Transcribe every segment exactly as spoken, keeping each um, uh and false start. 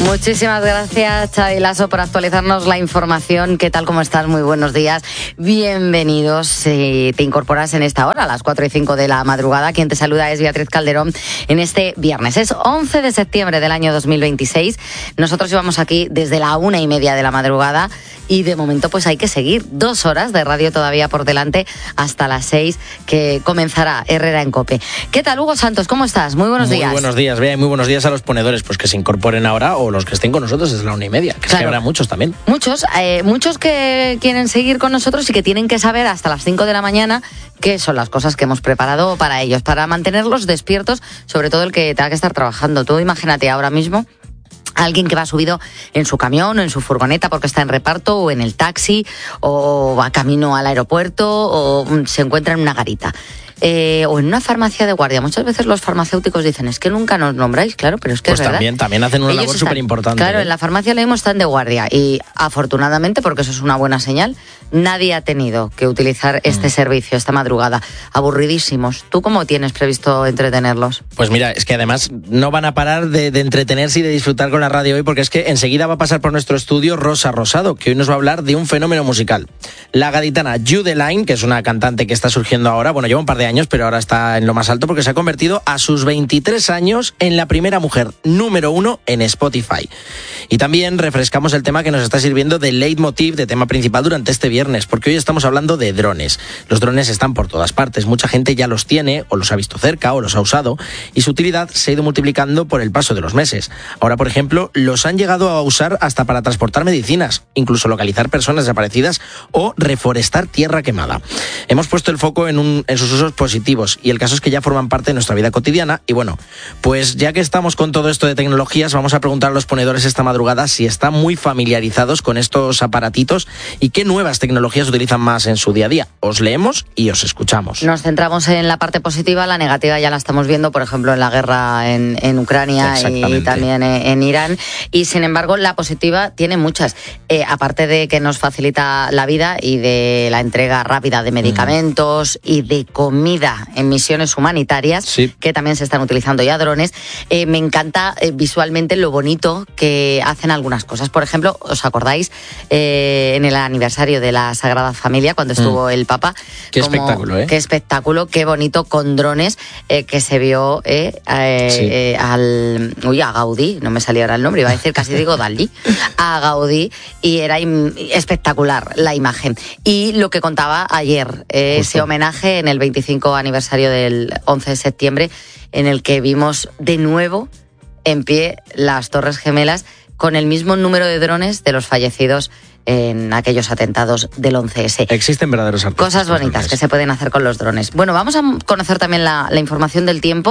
Muchísimas gracias, Xavi Lasso, por actualizarnos la información. ¿Qué tal? ¿Cómo estás? Muy buenos días. Bienvenidos. Si te incorporas en esta hora, a las cuatro y cinco de la madrugada, quien te saluda es Beatriz Calderón en este viernes. Es once de septiembre del año dos mil veintiséis. Nosotros llevamos aquí desde la una y media de la madrugada y de momento pues hay que seguir dos horas de radio todavía por delante hasta las seis, que comenzará Herrera en COPE. ¿Qué tal, Hugo Santos? ¿Cómo estás? Muy buenos muy días. Muy buenos días, Bea, y muy buenos días a los ponedores, pues que se incorporen ahora o los que estén con nosotros desde la una y media, que, claro, es que habrá muchos también. Muchos, eh, muchos que quieren seguir con nosotros y que tienen que saber hasta las cinco de la mañana qué son las cosas que hemos preparado para ellos, para mantenerlos despiertos, sobre todo el que tenga que estar trabajando. Tú imagínate ahora mismo alguien que va subido en su camión o en su furgoneta porque está en reparto o en el taxi o va camino al aeropuerto o se encuentra en una garita. Eh, o en una farmacia de guardia. Muchas veces los farmacéuticos dicen, es que nunca nos nombráis, claro, pero es que pues es verdad. También, también hacen una Ellos labor súper importante. Claro, ¿eh? en la farmacia leemos están de guardia y afortunadamente, porque eso es una buena señal, nadie ha tenido que utilizar este mm. servicio esta madrugada. Aburridísimos. ¿Tú cómo tienes previsto entretenerlos? Pues mira, es que además no van a parar de, de entretenerse y de disfrutar con la radio hoy, porque es que enseguida va a pasar por nuestro estudio Rosa Rosado, que hoy nos va a hablar de un fenómeno musical. La gaditana Judeline, que es una cantante que está surgiendo ahora, bueno, lleva un par de años, pero ahora está en lo más alto porque se ha convertido a sus veintitrés años en la primera mujer número uno en Spotify. Y también refrescamos el tema que nos está sirviendo de leitmotiv, de tema principal durante este viernes, porque hoy estamos hablando de drones. Los drones están por todas partes, mucha gente ya los tiene, o los ha visto cerca, o los ha usado, y su utilidad se ha ido multiplicando por el paso de los meses. Ahora, por ejemplo, los han llegado a usar hasta para transportar medicinas, incluso localizar personas desaparecidas o reforestar tierra quemada. Hemos puesto el foco en, un, en sus usos positivos, y el caso es que ya forman parte de nuestra vida cotidiana. Y bueno, pues ya que estamos con todo esto de tecnologías, vamos a preguntar a los ponedores esta madrugada si están muy familiarizados con estos aparatitos y qué nuevas tecnologías utilizan más en su día a día. Os leemos y os escuchamos. Nos centramos en la parte positiva, la negativa ya la estamos viendo, por ejemplo, en la guerra en, en Ucrania y también en Irán. Y sin embargo, la positiva tiene muchas. Eh, aparte de que nos facilita la vida y de la entrega rápida de medicamentos mm. y de comida en misiones humanitarias, sí. que también se están utilizando ya drones, eh, me encanta eh, visualmente lo bonito que hacen algunas cosas. Por ejemplo, ¿os acordáis eh, en el aniversario de la Sagrada Familia, cuando estuvo mm. el Papa? Qué como, espectáculo, ¿eh? Qué espectáculo, qué bonito, con drones eh, que se vio eh, eh, sí. eh, al... Uy, a Gaudí, no me salía ahora el nombre, iba a decir, casi digo Dalí, a Gaudí, y era im- espectacular la imagen. Y lo que contaba ayer, eh, ese homenaje en el veinticinco aniversario del once de septiembre, en el que vimos de nuevo en pie las Torres Gemelas con el mismo número de drones de los fallecidos en aquellos atentados del once ese. Existen verdaderos artistas. Cosas bonitas que se pueden hacer con los drones. Bueno, vamos a conocer también la, la información del tiempo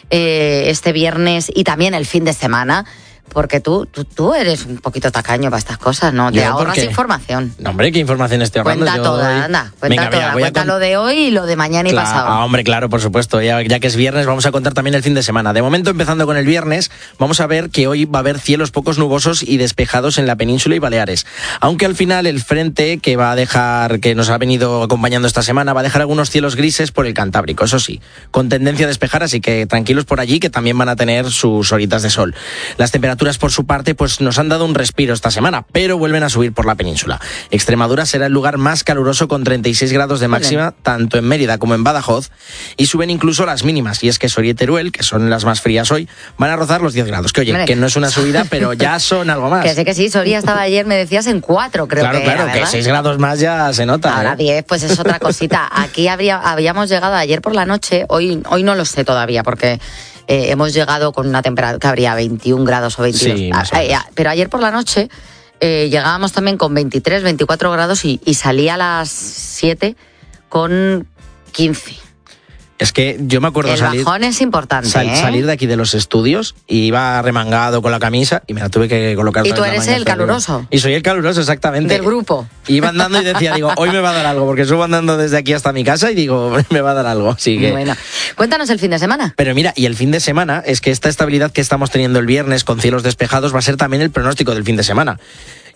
eh, este viernes y también el fin de semana. Porque tú, tú, tú eres un poquito tacaño para estas cosas, ¿no? Te ahorras información. No, hombre, ¿qué información estoy ahorrando? Cuenta Yo toda, doy... anda, cuenta Venga, toda. Mira, Cuenta con... lo de hoy y lo de mañana y claro, pasado. Ah, hombre, claro, por supuesto. Ya, ya que es viernes, vamos a contar también el fin de semana. De momento, empezando con el viernes, vamos a ver que hoy va a haber cielos pocos nubosos y despejados en la península y Baleares. Aunque al final el frente que va a dejar, que nos ha venido acompañando esta semana, va a dejar algunos cielos grises por el Cantábrico, eso sí, con tendencia a despejar, así que tranquilos por allí, que también van a tener sus horitas de sol. Las temperaturas, por su parte, pues nos han dado un respiro esta semana, pero vuelven a subir por la península. Extremadura será el lugar más caluroso con treinta y seis grados de máxima, vale. tanto en Mérida como en Badajoz, y suben incluso las mínimas, y es que Soria y Teruel, que son las más frías hoy, van a rozar los diez grados, que oye, vale. que no es una subida, pero ya son algo más. Que sé que sí, Soria estaba ayer, me decías, en cuatro, creo claro, que Claro, era, claro, que seis grados más ya se nota. Ahora ¿eh? diez, pues es otra cosita. Aquí habría, habíamos llegado ayer por la noche, hoy, hoy no lo sé todavía, porque... Eh, hemos llegado con una temperatura que habría veintiún grados o veintidós. Sí, eh, pero ayer por la noche eh, llegábamos también con veintitrés, veinticuatro grados y, y salía a las siete con quince. Es que yo me acuerdo el salir... El bajón es importante, sal, ¿eh? Salir de aquí de los estudios y iba remangado con la camisa y me la tuve que colocar... ¿Y tú eres el caluroso? Y soy el caluroso, exactamente. Del grupo. Iba andando y decía, digo, hoy me va a dar algo, porque subo andando desde aquí hasta mi casa y digo, me va a dar algo, así que... Bueno, cuéntanos el fin de semana. Pero mira, y el fin de semana, es que esta estabilidad que estamos teniendo el viernes con cielos despejados va a ser también el pronóstico del fin de semana.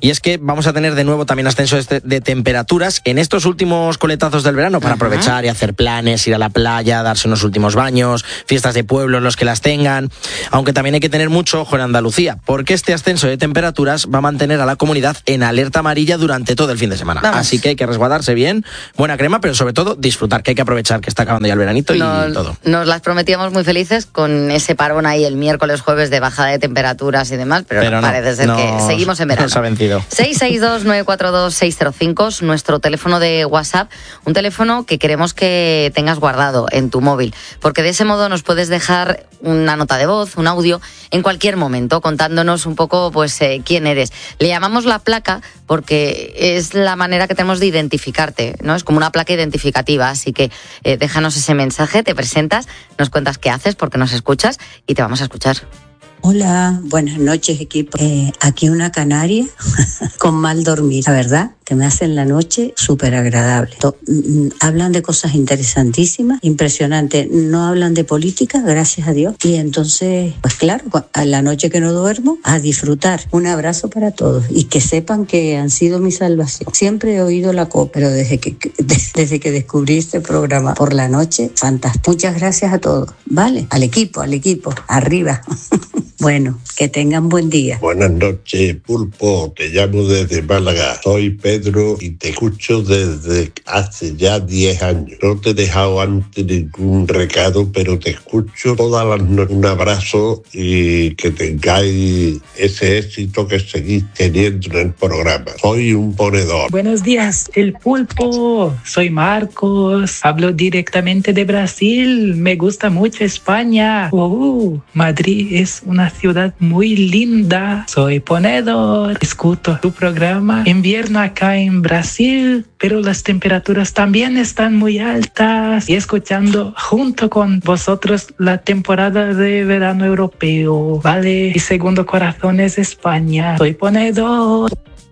Y es que vamos a tener de nuevo también ascenso de, de temperaturas en estos últimos coletazos del verano para uh-huh. aprovechar y hacer planes, ir a la playa, darse unos últimos baños, fiestas de pueblos, los que las tengan. Aunque también hay que tener mucho ojo en Andalucía, porque este ascenso de temperaturas va a mantener a la comunidad en alerta amarilla durante todo el fin de semana. Vamos. Así que hay que resguardarse bien, buena crema, pero sobre todo disfrutar, que hay que aprovechar que está acabando ya el veranito y nos, todo. Nos las prometíamos muy felices con ese parón ahí el miércoles, jueves de bajada de temperaturas y demás, pero, pero no, parece ser no, que seguimos en verano. Nos ha vencido. seis seis dos, nueve cuatro dos, seis cero cinco es nuestro teléfono de WhatsApp, un teléfono que queremos que tengas guardado en tu móvil, porque de ese modo nos puedes dejar una nota de voz, un audio, en cualquier momento, contándonos un poco pues eh, quién eres. Le llamamos la placa porque es la manera que tenemos de identificarte, ¿no? Es como una placa identificativa, así que eh, déjanos ese mensaje, te presentas, nos cuentas qué haces, porque nos escuchas y te vamos a escuchar. Hola, buenas noches, equipo. Eh, aquí una canaria con mal dormir, la verdad, que me hacen la noche súper agradable. To- mm, hablan de cosas interesantísimas, impresionantes. No hablan de política, gracias a Dios. Y entonces, pues claro, a la noche que no duermo, a disfrutar. Un abrazo para todos y que sepan que han sido mi salvación. Siempre he oído la C O P, pero desde que, desde que descubrí este programa por la noche, fantástico. Muchas gracias a todos. Vale, al equipo, al equipo, arriba. Bueno, que tengan buen día. Buenas noches, Pulpo. Te llamo desde Málaga. Soy Pedro y te escucho desde hace ya diez años. No te he dejado antes ningún recado, pero te escucho todas las noches. Un abrazo y que tengáis ese éxito que seguís teniendo en el programa. Soy un ponedor. Buenos días, el Pulpo. Soy Marcos. Hablo directamente de Brasil. Me gusta mucho España. Uh, Madrid es una ciudad muy linda. Soy ponedor. Escucho tu programa. Invierno acá en Brasil, pero las temperaturas también están muy altas. Y escuchando junto con vosotros la temporada de verano europeo. Vale. Mi segundo corazón es España. Soy ponedor.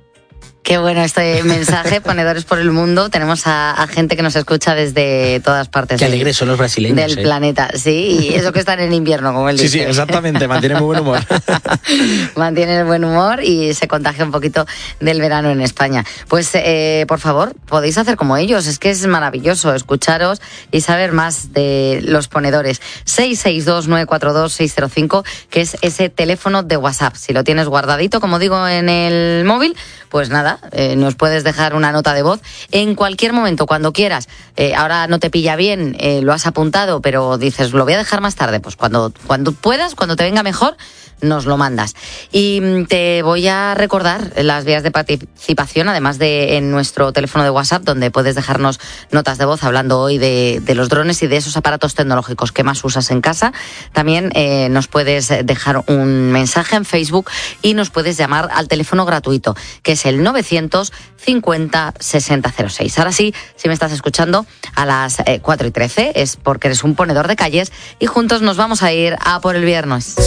Qué bueno este mensaje, ponedores por el mundo. Tenemos a, a gente que nos escucha desde todas partes. Qué del, alegres son los brasileños. Del eh. planeta, sí, y eso que están en invierno, como él dice. Sí, sí, exactamente, mantienen muy buen humor. Mantienen el buen humor y se contagia un poquito del verano en España. Pues, eh, por favor, podéis hacer como ellos. Es que es maravilloso escucharos y saber más de los ponedores. seis seis dos, nueve cuatro dos, seis cero cinco, que es ese teléfono de WhatsApp. Si lo tienes guardadito, como digo, en el móvil, pues nada, Eh, nos puedes dejar una nota de voz en cualquier momento, cuando quieras. Eh, ahora no te pilla bien, eh, lo has apuntado, pero dices, lo voy a dejar más tarde. Pues cuando, cuando puedas, cuando te venga mejor, nos lo mandas. Y te voy a recordar las vías de participación, además de en nuestro teléfono de WhatsApp, donde puedes dejarnos notas de voz hablando hoy de, de los drones y de esos aparatos tecnológicos que más usas en casa. También eh, nos puedes dejar un mensaje en Facebook y nos puedes llamar al teléfono gratuito, que es el novecientos cincuenta, sesenta cero seis. Ahora sí, si me estás escuchando a las eh, cuatro y trece, es porque eres un ponedor de calles y juntos nos vamos a ir a por el viernes.